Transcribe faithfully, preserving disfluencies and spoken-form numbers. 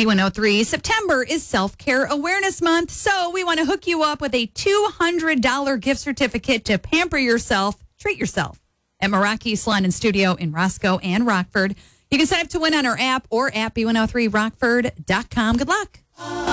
B one oh three, September is Self-Care Awareness Month, so we want to hook you up with a two hundred dollars gift certificate to pamper yourself, treat yourself at Meraki Salon and Studio in Roscoe and Rockford. You can sign up to win on our app or at B one oh three rockford dot com. Good luck.